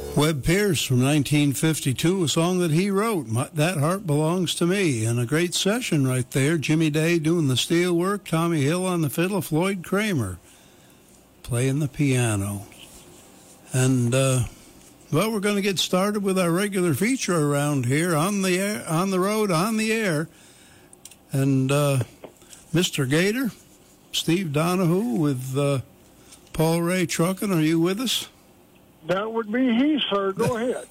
Webb Pierce from 1952, a song that he wrote, That Heart Belongs to Me, and a great session right there. Jimmy Day doing the steel work, Tommy Hill on the fiddle, Floyd Kramer playing the piano. And, well, we're going to get started with our regular feature around here, on the air, on the road, on the air. And Mr. Gator, Steve Donahue with Paul Ray Truckin', are you with us? That would be he, sir. Go ahead.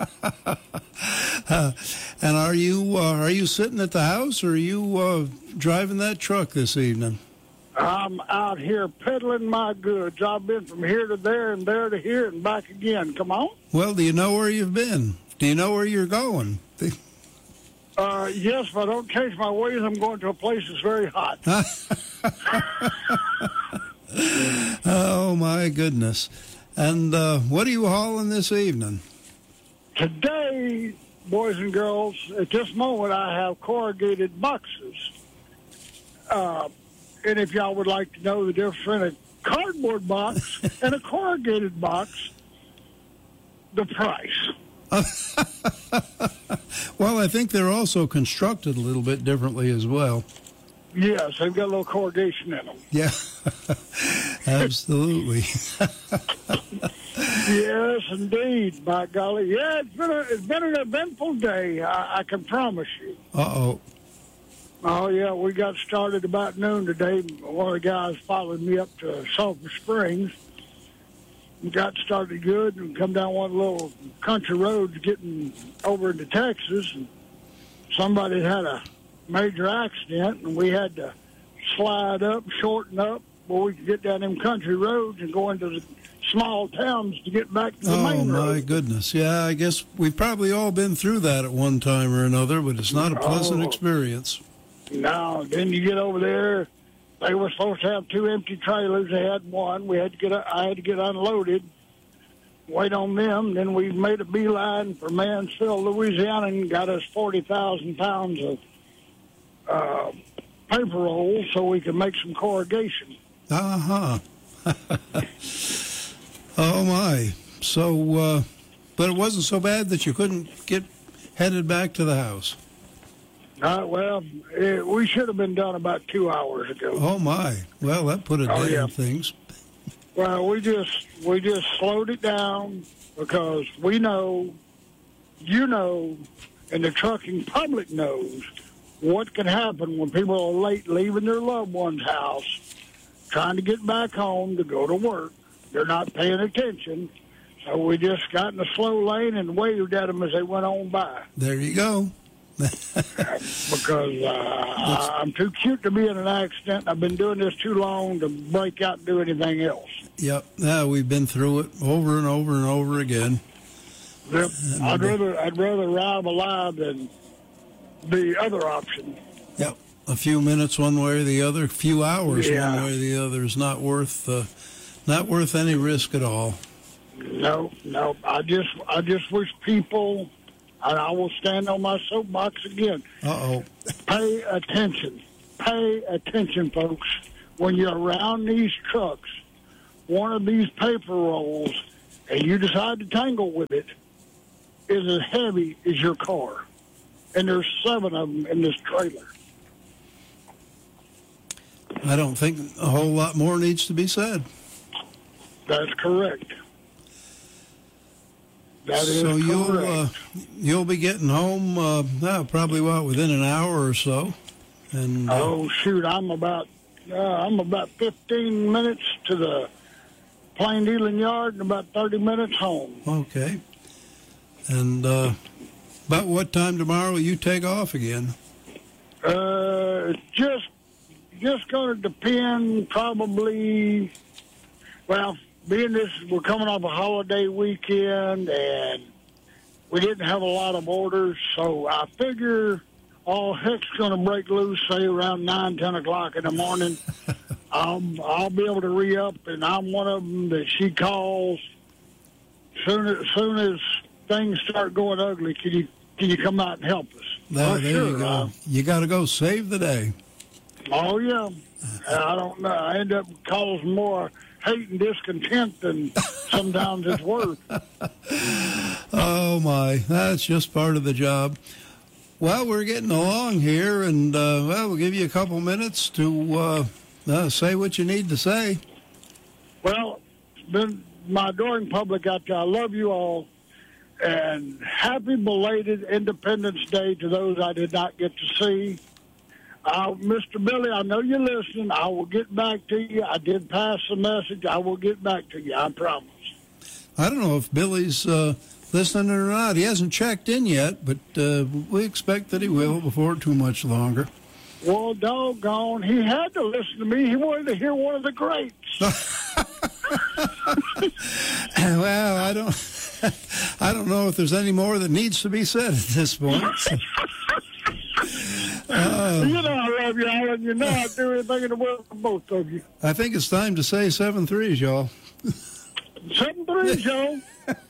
And are you sitting at the house, or are you driving that truck this evening? I'm out here peddling my goods. I've been from here to there and there to here and back again. Come on. Well, do you know where you've been? Do you know where you're going? Yes, if I don't change my ways, I'm going to a place that's very hot. Oh, my goodness. And what are you hauling this evening? Today, boys and girls, at this moment, I have corrugated boxes. And if y'all would like to know the difference between a cardboard box and a corrugated box, the price. Well, I think they're also constructed a little bit differently as well. Yes, they've got a little corrugation in them. Yeah, absolutely. Yes, indeed, by golly. Yeah, it's been an eventful day, I can promise you. Uh-oh. Oh, yeah, we got started about noon today. One of the guys followed me up to Sulphur Springs. We got started good and come down one little country road getting over into Texas. And somebody had a major accident, and we had to slide up, shorten up, where we could get down them country roads and go into the small towns to get back to the main road. Oh, my goodness. Yeah, I guess we've probably all been through that at one time or another, but it's not a pleasant experience. No, then you get over there. They were supposed to have 2 empty trailers. They had one. I had to get unloaded, wait on them. Then we made a beeline for Mansfield, Louisiana, and got us 40,000 pounds of paper rolls so we could make some corrugation. Uh-huh. Oh, my. So, but it wasn't so bad that you couldn't get headed back to the house. Well, we should have been done about 2 hours ago. Oh, my. Well, that put a dent in things. Well, we just slowed it down because we know, you know, and the trucking public knows what can happen when people are late leaving their loved one's house, trying to get back home to go to work. They're not paying attention. So we just got in a slow lane and waved at them as they went on by. There you go. Because I'm too cute to be in an accident. I've been doing this too long to break out and do anything else. Yep. Yeah, we've been through it over and over and over again. Yep. I'd rather arrive alive than the other option. Yep. A few minutes one way or the other, a few hours one way or the other is not worth any risk at all. No. I just wish people, and I will stand on my soapbox again. Uh-oh. Pay attention. Pay attention, folks. When you're around these trucks, one of these paper rolls, and you decide to tangle with it, is as heavy as your car. And there's 7 of them in this trailer. I don't think a whole lot more needs to be said. That's correct. That is so correct. You'll be getting home probably within an hour or so. And shoot, I'm about 15 minutes to the plain dealing yard and about 30 minutes home. Okay. And about what time tomorrow will you take off again? Just going to depend probably, well, being this, we're coming off a holiday weekend and we didn't have a lot of orders, so I figure all heck's going to break loose, say around 9, 10 o'clock in the morning. I'll be able to re-up, and I'm one of them that she calls. Soon as things start going ugly, can you come out and help us? There you go. You got to go save the day. Oh, yeah. I don't know. I end up causing more hate and discontent than sometimes it's worth. Oh, my. That's just part of the job. Well, we're getting along here, and, we'll give you a couple minutes to say what you need to say. Well, been my adoring public out there, I love you all, and happy belated Independence Day to those I did not get to see. Mr. Billy, I know you're listening. I will get back to you. I did pass the message. I will get back to you. I promise. I don't know if Billy's listening or not. He hasn't checked in yet, but we expect that he will before too much longer. Well, doggone, he had to listen to me. He wanted to hear one of the greats. Well, I don't know if there's any more that needs to be said at this point. You know I love you, Alan. You know I'd do anything in the world for both of you. I think it's time to say 7-3s, y'all. 7-3, Joe.